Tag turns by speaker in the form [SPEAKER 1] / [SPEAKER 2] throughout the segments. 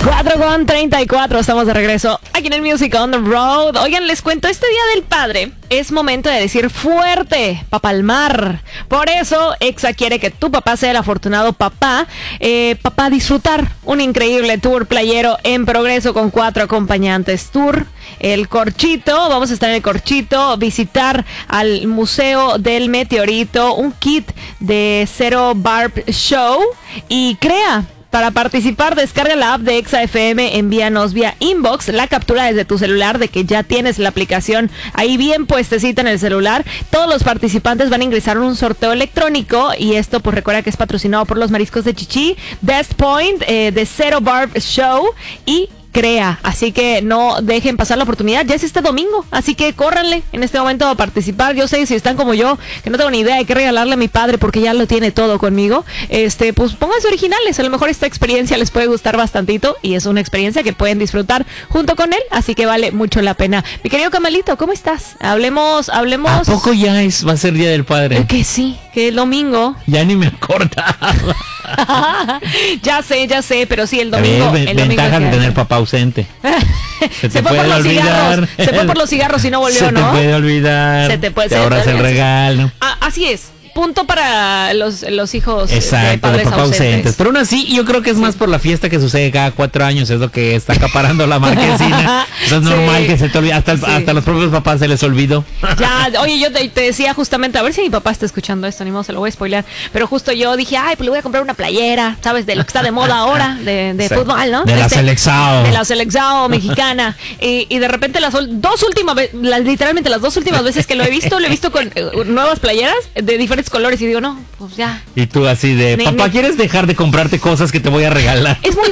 [SPEAKER 1] 4:34, estamos de regreso aquí en el Music on the Road. Oigan, les cuento, este Día del Padre es momento de decir fuerte, pa' palmar. Por eso, Exa quiere que tu papá sea el afortunado papá, disfrutar un increíble tour playero en progreso con 4 acompañantes. Tour El Corchito, vamos a estar en El Corchito, visitar al Museo del Meteorito, un kit de Zero Barb Show y Crea. Para participar, descarga la app de Exa FM, envíanos vía inbox la captura desde tu celular de que ya tienes la aplicación ahí bien puestecita en el celular. Todos los participantes van a ingresar en un sorteo electrónico y esto pues recuerda que es patrocinado por los mariscos de Chichi, Best Point, de Zero Barb Show y Crea, así que no dejen pasar la oportunidad. Ya es este domingo, así que córranle en este momento a participar. Yo sé, si están como yo, que no tengo ni idea de qué regalarle a mi padre porque ya lo tiene todo conmigo, pues pónganse originales. A lo mejor esta experiencia les puede gustar bastantito y es una experiencia que pueden disfrutar junto con él, así que vale mucho la pena. Mi querido Camelito, ¿cómo estás? Hablemos. ¿A
[SPEAKER 2] poco ya va a ser Día del Padre?
[SPEAKER 1] Que sí, que el domingo.
[SPEAKER 2] Ya ni me acordaba.
[SPEAKER 1] Ya sé, pero sí, el domingo.
[SPEAKER 2] Ventaja de tener papá ausente.
[SPEAKER 1] Se fue por los cigarros. Se fue por los cigarros y no volvió, ¿no?
[SPEAKER 2] Se te puede olvidar. Te ahorras el regalo.
[SPEAKER 1] Así es. Punto para los hijos.
[SPEAKER 2] Exacto, de papá ausentes. Pero aún así, yo creo que es más por la fiesta que sucede cada 4 años, es lo que está acaparando la marquesina. Eso es normal que se te olvide, hasta los propios papás se les olvidó.
[SPEAKER 1] Ya, oye, yo te decía justamente, a ver si mi papá está escuchando esto, ni modo, se lo voy a spoilear, pero justo yo dije, pues le voy a comprar una playera, ¿sabes? De lo que está de moda ahora, de fútbol, ¿no?
[SPEAKER 2] De la selección.
[SPEAKER 1] De la selección mexicana. Y de repente literalmente las 2 últimas veces que lo he visto con nuevas playeras de diferentes colores y digo, no, pues ya.
[SPEAKER 2] Y tú así de, papá, ¿quieres dejar de comprarte cosas que te voy a regalar?
[SPEAKER 1] Es muy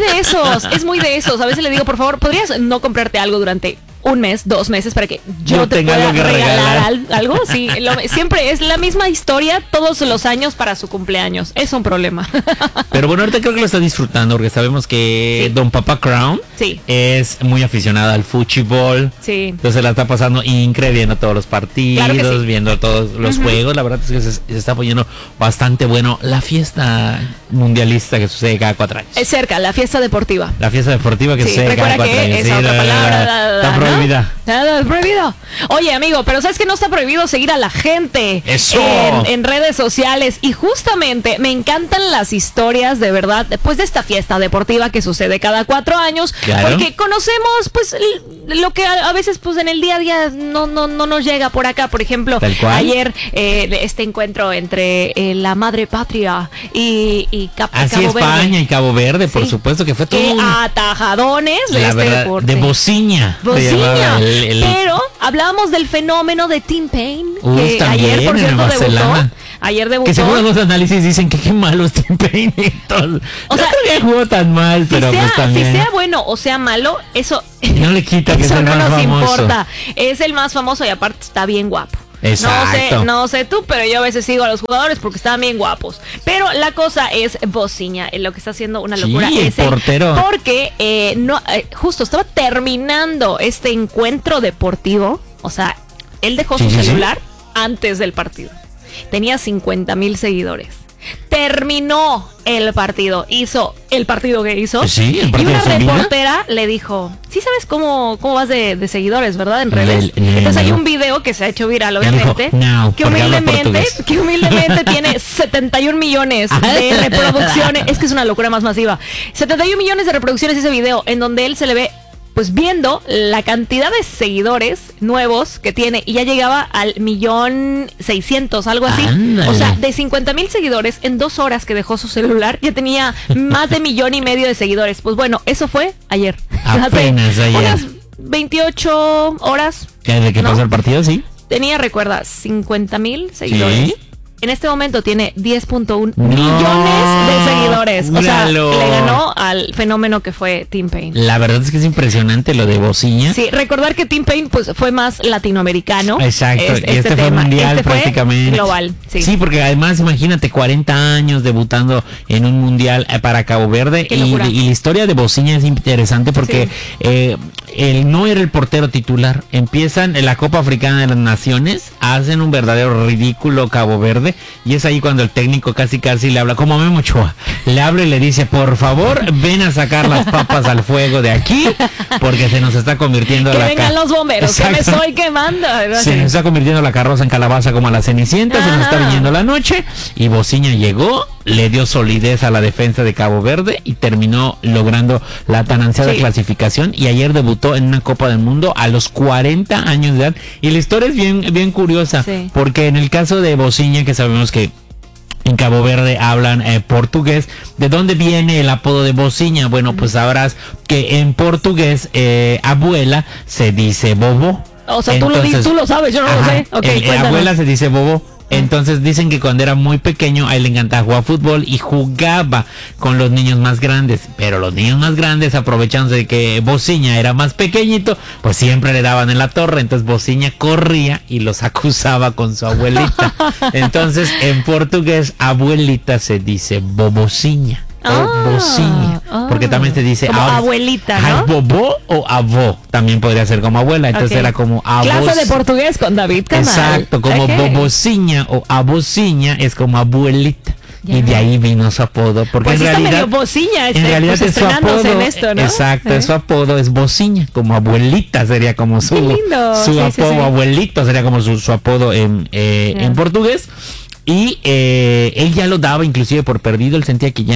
[SPEAKER 1] de esos. A veces le digo, por favor, ¿podrías no comprarte algo durante 1 mes, 2 meses para que yo te pueda regalar algo? Sí, siempre es la misma historia todos los años para su cumpleaños. Es un problema.
[SPEAKER 2] Pero bueno, ahorita creo que lo está disfrutando porque sabemos que Don Papá Crown es muy aficionada al fútbol. Sí. Entonces la está pasando increíble viendo todos los partidos, viendo todos los juegos. La verdad es que se está poniendo bastante bueno la fiesta mundialista que sucede cada 4 años.
[SPEAKER 1] Es cerca, la fiesta deportiva.
[SPEAKER 2] La fiesta deportiva que sucede cada 4 años.
[SPEAKER 1] Esa otra palabra.
[SPEAKER 2] Está prohibida.
[SPEAKER 1] Nada es prohibido. Oye, amigo, pero ¿sabes que no está prohibido seguir a la gente?
[SPEAKER 2] ¡Eso!
[SPEAKER 1] En redes sociales? Y justamente me encantan las historias, de verdad, después de esta fiesta deportiva que sucede cada 4 años. Claro. Porque conocemos, pues, lo que a veces, pues, en el día a día no nos llega por acá. Por ejemplo, ayer, este encuentro entre la madre patria y Cabo Verde.
[SPEAKER 2] España y Cabo Verde, por supuesto, que fue todo
[SPEAKER 1] atajadones de este deporte.
[SPEAKER 2] De bociña.
[SPEAKER 1] Pero hablábamos del fenómeno de T-Pain, que ayer, por cierto, debutó.
[SPEAKER 2] Que según los análisis dicen que qué malo es T-Pain. O sea, no creo que jugó tan mal, pero pues también.
[SPEAKER 1] Si sea bueno o sea malo, eso
[SPEAKER 2] no le quita que
[SPEAKER 1] eso
[SPEAKER 2] sea el más
[SPEAKER 1] no nos
[SPEAKER 2] famoso.
[SPEAKER 1] Importa. Es el más famoso y aparte está bien guapo.
[SPEAKER 2] Exacto.
[SPEAKER 1] No sé tú, pero yo a veces sigo a los jugadores porque están bien guapos. Pero la cosa es Bociña, lo que está haciendo una locura.
[SPEAKER 2] Sí, el portero.
[SPEAKER 1] Porque justo estaba terminando este encuentro deportivo. O sea, él dejó su celular antes del partido. Tenía 50,000 seguidores. Terminó el partido, hizo el partido que hizo.
[SPEAKER 2] Sí,
[SPEAKER 1] y una reportera le dijo, sí sabes cómo vas de seguidores, ¿verdad? En redes. Entonces hay un video que se ha hecho viral, obviamente, que humildemente tiene 71 millones de reproducciones. Es que es una locura más masiva. 71 millones de reproducciones ese video, en donde él se le ve pues viendo la cantidad de seguidores nuevos que tiene, y ya llegaba al 1,600,000, algo así. Ándale. O sea, de 50,000 seguidores, en 2 horas que dejó su celular, ya tenía más de 1,5 millones de seguidores. Pues bueno, eso fue ayer.
[SPEAKER 2] Apenas ayer.
[SPEAKER 1] Unas 28 horas.
[SPEAKER 2] ¿Desde que pasó el partido, sí?
[SPEAKER 1] Tenía, recuerda, 50,000 seguidores. ¿Sí? En este momento tiene 10.1 millones de seguidores. O sea, le ganó al fenómeno que fue T-Pain.
[SPEAKER 2] La verdad es que es impresionante lo de Bociña.
[SPEAKER 1] Sí, recordar que T-Pain pues fue más latinoamericano.
[SPEAKER 2] Exacto, este fue mundial prácticamente.
[SPEAKER 1] Fue global,
[SPEAKER 2] sí, porque además imagínate 40 años debutando en un mundial para Cabo Verde. Y la historia de Bociña es interesante porque él no era el portero titular. Empiezan en la Copa Africana de las Naciones, hacen un verdadero ridículo Cabo Verde. Verde, y es ahí cuando el técnico casi le habla, como Memo Ochoa, le habla y le dice, por favor, ven a sacar las papas al fuego de aquí, porque se nos está convirtiendo
[SPEAKER 1] que vengan los bomberos, que me estoy quemando.
[SPEAKER 2] Se nos está convirtiendo la carroza en calabaza como a la Cenicienta, se nos está viniendo la noche, y Bociña llegó, le dio solidez a la defensa de Cabo Verde y terminó logrando la tan ansiada clasificación, y ayer debutó en una Copa del Mundo a los 40 años de edad, y la historia es bien curiosa, porque en el caso de Bociña, que sabemos que en Cabo Verde hablan portugués, ¿de dónde viene el apodo de Bociña? Bueno, pues sabrás que en portugués abuela se dice bobo.
[SPEAKER 1] O sea, entonces, tú lo sabes, yo no lo sé. Okay,
[SPEAKER 2] abuela se dice bobo. Entonces dicen que cuando era muy pequeño a él le encantaba jugar fútbol y jugaba con los niños más grandes, pero los niños más grandes, aprovechándose de que Bociña era más pequeñito, pues siempre le daban en la torre. Entonces Bociña corría y los acusaba con su abuelita. Entonces en portugués abuelita se dice bobociña. Bociña, porque también se dice
[SPEAKER 1] como abuelita, ¿no?
[SPEAKER 2] Bobo o avó, también podría ser como abuela, entonces era como
[SPEAKER 1] clase de portugués con David Camal.
[SPEAKER 2] Exacto, como bobociña o abociña es como abuelita. Y de ahí vino su apodo, porque
[SPEAKER 1] pues en realidad Bociña,
[SPEAKER 2] en realidad es su apodo,
[SPEAKER 1] en esto, ¿no?
[SPEAKER 2] Exacto, su apodo es Bociña, como abuelita sería como su apodo, abuelito sería como su apodo en portugués. Y él ya lo daba inclusive por perdido, él sentía que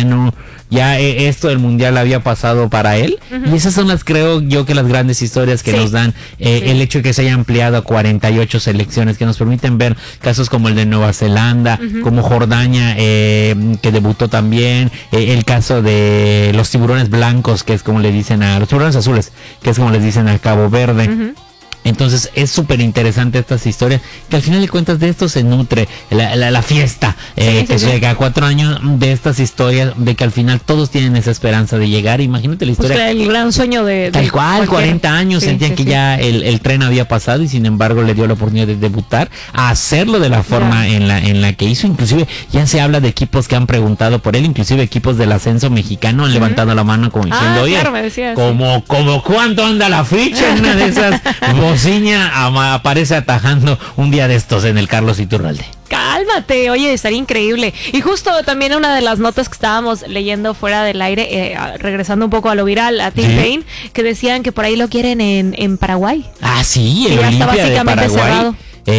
[SPEAKER 2] esto del mundial había pasado para él, y esas son creo yo que las grandes historias que nos dan el hecho de que se haya ampliado a 48 selecciones, que nos permiten ver casos como el de Nueva Zelanda, como Jordania, que debutó también, el caso de los tiburones blancos, que es como le dicen los tiburones azules, que es como les dicen a Cabo Verde. Entonces es súper interesante estas historias, que al final de cuentas de esto se nutre la fiesta, que llega a 4 años de estas historias, de que al final todos tienen esa esperanza de llegar. Imagínate la historia.
[SPEAKER 1] Pues el gran sueño de
[SPEAKER 2] tal cual, 40 años sentían que ya el tren había pasado, y sin embargo le dio la oportunidad de debutar, a hacerlo de la forma en la que hizo. Inclusive ya se habla de equipos que han preguntado por él, inclusive equipos del ascenso mexicano han levantado la mano como diciendo, oye, como cuánto anda la ficha en una de esas. Bociña aparece atajando un día de estos en el Carlos Iturralde.
[SPEAKER 1] Cálmate, oye, estaría increíble. Y justo también una de las notas que estábamos leyendo fuera del aire, regresando un poco a lo viral, a Tim Payne, que decían que por ahí lo quieren en Paraguay.
[SPEAKER 2] Ah, sí, el Olimpia de Paraguay.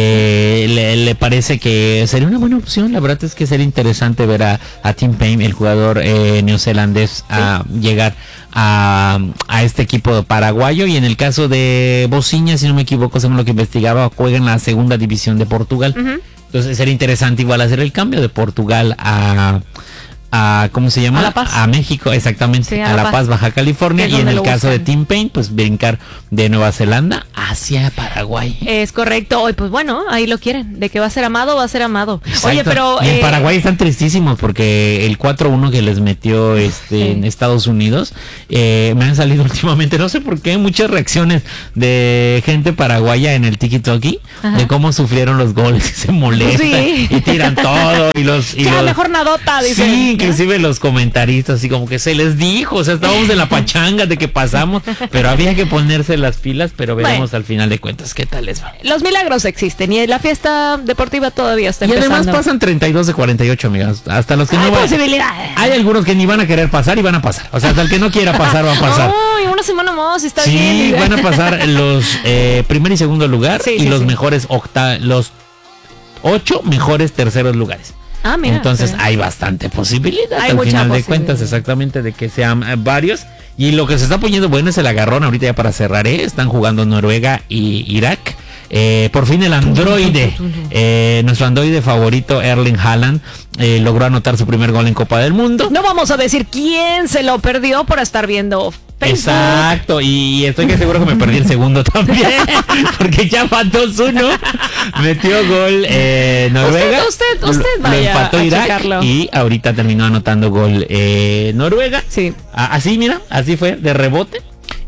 [SPEAKER 2] Le parece que sería una buena opción. La verdad es que sería interesante ver a Tim Payne, el jugador neozelandés, a llegar a este equipo paraguayo. Y en el caso de Bociña, si no me equivoco, según lo que investigaba, juega en la segunda división de Portugal. Entonces sería interesante igual hacer el cambio de Portugal a ¿cómo se llama?
[SPEAKER 1] A La Paz.
[SPEAKER 2] A México, exactamente, a La Paz, Baja California, y en el caso de Tim Payne, pues brincar de Nueva Zelanda hacia Paraguay.
[SPEAKER 1] Es correcto. Hoy pues bueno, ahí lo quieren, de que va a ser amado, va a ser amado. Exacto. Oye, pero
[SPEAKER 2] y en Paraguay están tristísimos porque el 4-1 que les metió en Estados Unidos, me han salido últimamente, no sé por qué, muchas reacciones de gente paraguaya en el tiki-toki, de cómo sufrieron los goles, y se molestan y tiran todo
[SPEAKER 1] ya mejor nadota, dicen.
[SPEAKER 2] Sí, inclusive los comentaristas, así como que se les dijo, o sea, estábamos en la pachanga de que pasamos, pero había que ponerse las pilas, pero veremos al final de cuentas qué tal les va.
[SPEAKER 1] Los milagros existen y la fiesta deportiva todavía está empezando.
[SPEAKER 2] Y además pasan 32 de 48, amigas, hasta los que
[SPEAKER 1] no van. Posibilidades.
[SPEAKER 2] Hay algunos que ni van a querer pasar y van a pasar, o sea, hasta el que no quiera pasar va a pasar.
[SPEAKER 1] Uy, una semana más, está
[SPEAKER 2] bien. Sí, van a pasar los primer y segundo lugar, y los mejores los 8 mejores terceros lugares.
[SPEAKER 1] Mira,
[SPEAKER 2] entonces hay bastante posibilidad al final de cuentas, exactamente, de que sean varios. Y lo que se está poniendo bueno es el agarrón. Ahorita ya para cerrar, están jugando Noruega y Irak. Por fin el androide, nuestro androide favorito, Erling Haaland, logró anotar su primer gol en Copa del Mundo.
[SPEAKER 1] No vamos a decir quién se lo perdió por estar viendo Facebook.
[SPEAKER 2] Exacto, y estoy que seguro que me perdí el segundo también, porque ya va 2-1, metió gol Noruega,
[SPEAKER 1] usted vaya
[SPEAKER 2] lo empató
[SPEAKER 1] a
[SPEAKER 2] Irak,
[SPEAKER 1] checarlo.
[SPEAKER 2] y ahorita terminó anotando gol Noruega.
[SPEAKER 1] Sí.
[SPEAKER 2] Así, mira, así fue, de rebote.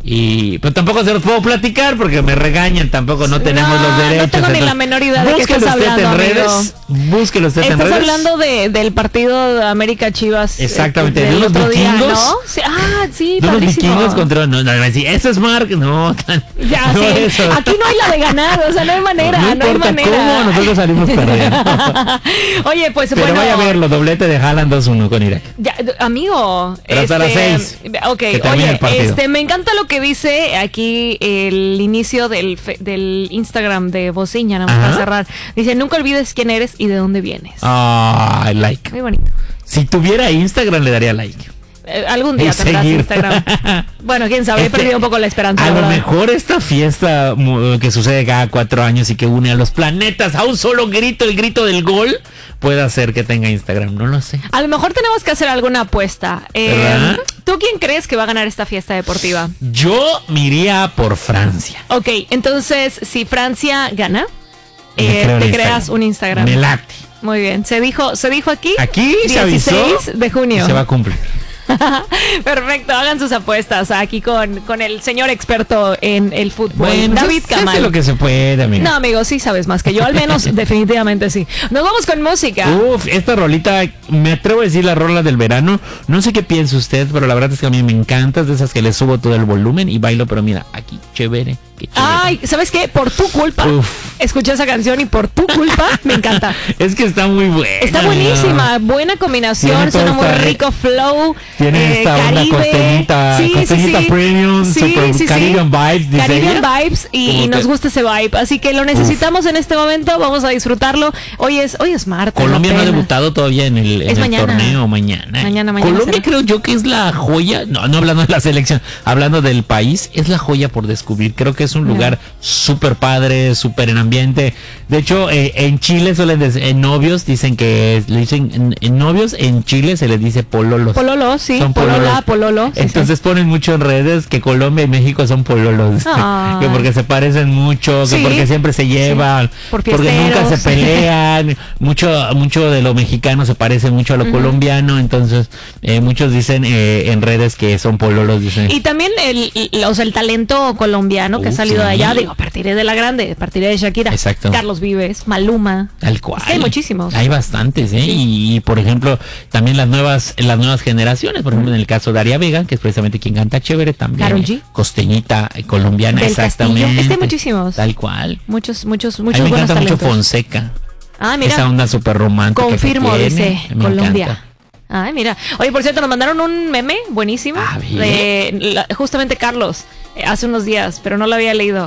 [SPEAKER 2] Y pues tampoco se los puedo platicar porque me regañan, tampoco no tenemos los derechos.
[SPEAKER 1] No tengo ni la menor idea de qué estás hablando,
[SPEAKER 2] redes, búsquelo usted en redes.
[SPEAKER 1] Estás hablando del partido de América Chivas.
[SPEAKER 2] Exactamente, de los vikingos.
[SPEAKER 1] Día, ¿no? Sí, sí,
[SPEAKER 2] de los vikingos contra... No, ese es Mark, no.
[SPEAKER 1] Ya, no sí. Eso. Aquí no hay la de ganar, o sea, no hay manera,
[SPEAKER 2] no
[SPEAKER 1] hay manera.
[SPEAKER 2] ¿Cómo? Nosotros salimos perdiendo.
[SPEAKER 1] Oye, pues
[SPEAKER 2] pero
[SPEAKER 1] bueno.
[SPEAKER 2] Vaya a verlo, doblete de Haaland 2-1 con Irak.
[SPEAKER 1] Ya, amigo.
[SPEAKER 2] Pero hasta las 6.
[SPEAKER 1] Ok, oye, me encanta lo que dice aquí el inicio del Instagram de Bociña, nada más para cerrar. Dice, nunca olvides quién eres y de dónde vienes.
[SPEAKER 2] Like.
[SPEAKER 1] Muy bonito.
[SPEAKER 2] Si tuviera Instagram le daría like.
[SPEAKER 1] Algún día tendrás Instagram. Bueno, quién sabe, he perdido un poco la esperanza.
[SPEAKER 2] A lo mejor esta fiesta que sucede cada 4 años y que une a los planetas a un solo grito, el grito del gol, puede hacer que tenga Instagram, no lo sé.
[SPEAKER 1] A lo mejor tenemos que hacer alguna apuesta. ¿Tú quién crees que va a ganar esta fiesta deportiva?
[SPEAKER 2] Yo me iría por Francia.
[SPEAKER 1] Ok, entonces, si Francia gana, te creas un Instagram.
[SPEAKER 2] Me late.
[SPEAKER 1] Muy bien, se dijo aquí.
[SPEAKER 2] Aquí
[SPEAKER 1] 16
[SPEAKER 2] se avisó
[SPEAKER 1] de junio.
[SPEAKER 2] Se va a cumplir.
[SPEAKER 1] Perfecto, hagan sus apuestas aquí con el señor experto en el fútbol,
[SPEAKER 2] bueno,
[SPEAKER 1] David Kamal.
[SPEAKER 2] Hace lo que se puede, amigo.
[SPEAKER 1] No, amigo, sí sabes más que yo, al menos definitivamente sí. Nos vamos con música.
[SPEAKER 2] Esta rolita, me atrevo a decir la rola del verano. No sé qué piensa usted, pero la verdad es que a mí me encanta. Es de esas que le subo todo el volumen y bailo, pero mira, aquí, chévere.
[SPEAKER 1] Ay, ¿sabes qué? Por tu culpa escuché esa canción y por tu culpa me encanta.
[SPEAKER 2] Es que está muy buena.
[SPEAKER 1] Está buenísima, buena combinación, suena muy rico, flow.
[SPEAKER 2] Tiene esta Caribe, costeñita premium, super Caribbean vibes.
[SPEAKER 1] Caribbean vibes y nos gusta ese vibe, así que lo necesitamos en este momento, vamos a disfrutarlo. Hoy es martes.
[SPEAKER 2] Colombia no ha debutado todavía en el torneo mañana. Colombia creo yo que es la joya, no hablando de la selección, hablando del país, es la joya por descubrir. Creo que es un lugar súper padre, súper en ambiente. De hecho, en Chile suelen decir, en novios dicen que le dicen en novios, en Chile se les dice pololos.
[SPEAKER 1] Pololos, sí,
[SPEAKER 2] son
[SPEAKER 1] pololo.
[SPEAKER 2] Entonces ponen mucho en redes que Colombia y México son pololos. Que porque se parecen mucho, que porque siempre se llevan, porque nunca se pelean. Mucho de lo mexicano se parece mucho a lo colombiano. Entonces, muchos dicen en redes que son pololos. Dicen.
[SPEAKER 1] Y también el talento colombiano que ha salido de allá, digo, partiré de la grande, partiré de Shakira.
[SPEAKER 2] Exacto.
[SPEAKER 1] Carlos Vives, Maluma.
[SPEAKER 2] Tal cual.
[SPEAKER 1] Es que hay muchísimos.
[SPEAKER 2] Hay bastantes, y por ejemplo, también las nuevas generaciones, por ejemplo, en el caso de Aria Vega, que es precisamente quien canta chévere también.
[SPEAKER 1] Karol G.
[SPEAKER 2] Costeñita colombiana,
[SPEAKER 1] Del
[SPEAKER 2] exactamente.
[SPEAKER 1] Castillo. Es que hay muchísimos.
[SPEAKER 2] Tal cual.
[SPEAKER 1] Muchos
[SPEAKER 2] a mí me
[SPEAKER 1] buenos
[SPEAKER 2] encanta
[SPEAKER 1] talentos.
[SPEAKER 2] mucho Fonseca.
[SPEAKER 1] Mira.
[SPEAKER 2] Esa onda súper romántica.
[SPEAKER 1] Confirmo, dice Colombia.
[SPEAKER 2] Encanta.
[SPEAKER 1] Ay, mira. Oye, por cierto, nos mandaron un meme buenísimo de justamente Carlos hace unos días, pero no lo había leído.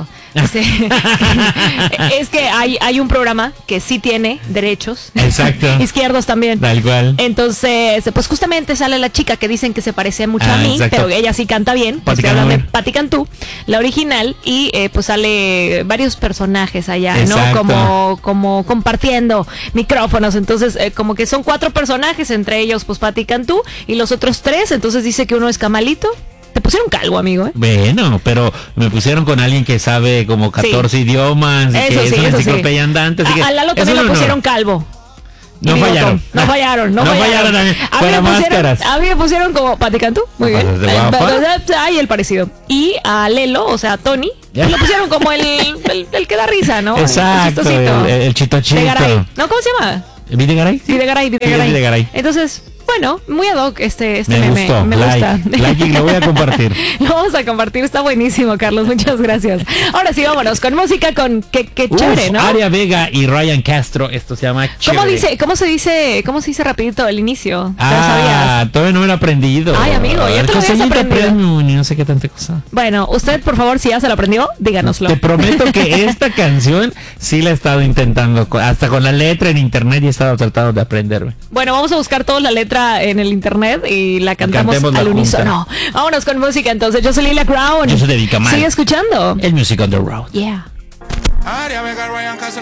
[SPEAKER 1] Es que hay un programa que sí tiene derechos.
[SPEAKER 2] Exacto.
[SPEAKER 1] Izquierdos también.
[SPEAKER 2] Tal cual.
[SPEAKER 1] Entonces, pues justamente sale la chica que dicen que se parece mucho a mí, exacto. Pero ella sí canta bien. Estoy hablando de Patti Cantú, la original, y pues sale varios personajes allá, exacto. ¿No? Como compartiendo micrófonos. Entonces, como que son 4 personajes, entre ellos pues Patti Cantú y los otros 3. Entonces dice que uno es Camalito. Te pusieron calvo, amigo,
[SPEAKER 2] Bueno, pero me pusieron con alguien que sabe como 14 idiomas.
[SPEAKER 1] Eso
[SPEAKER 2] que
[SPEAKER 1] sí,
[SPEAKER 2] es una enciclopedia andante. Así que
[SPEAKER 1] a Lalo también lo pusieron calvo.
[SPEAKER 2] No fallaron.
[SPEAKER 1] No fallaron
[SPEAKER 2] también. Fuera máscaras.
[SPEAKER 1] A mí me pusieron como Patti Cantú. Muy bien. Ay, el parecido. Y a Lelo, o sea, a Tony, lo pusieron como el que da risa, ¿no?
[SPEAKER 2] Exacto. El chitochito.
[SPEAKER 1] ¿No? ¿Cómo se llama?
[SPEAKER 2] ¿Videgaray?
[SPEAKER 1] Videgaray. Entonces, bueno, muy ad hoc este
[SPEAKER 2] me
[SPEAKER 1] meme.
[SPEAKER 2] Gustó. Me gusta. Y lo voy a compartir.
[SPEAKER 1] Lo vamos a compartir, está buenísimo, Carlos. Muchas gracias. Ahora sí, vámonos con música con qué chévere, ¿no?
[SPEAKER 2] Aria Vega y Ryan Castro, esto se llama Chévere.
[SPEAKER 1] ¿Cómo se dice rapidito el inicio?
[SPEAKER 2] ¿Te lo sabías? Todavía no me lo he aprendido.
[SPEAKER 1] Ay, amigo, ya te lo habías aprendido.
[SPEAKER 2] Ni no sé qué tanta cosa.
[SPEAKER 1] Bueno, usted, por favor, si ya se lo aprendió, díganoslo.
[SPEAKER 2] Te prometo que esta canción sí la he estado intentando, hasta con la letra en internet y he estado tratando de aprenderme.
[SPEAKER 1] Bueno, vamos a buscar toda la letra en el internet y la cantamos al unísono. Vámonos con música entonces. Yo soy Lilia Crown.
[SPEAKER 2] Yo soy David Kamal.
[SPEAKER 1] Sigue escuchando
[SPEAKER 2] el Music on the Road.
[SPEAKER 1] Yeah.